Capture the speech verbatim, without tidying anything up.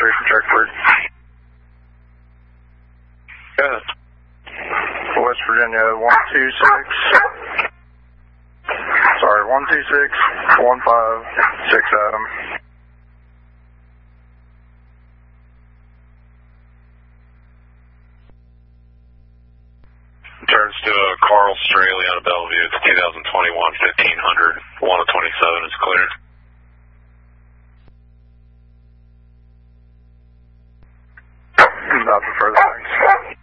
three from Checkford. Good. West Virginia, one two six. Sorry, one two six, one five six Adam. Turns to uh, Carl Straley out of Bellevue. It's two thousand twenty-one fifteen hundred.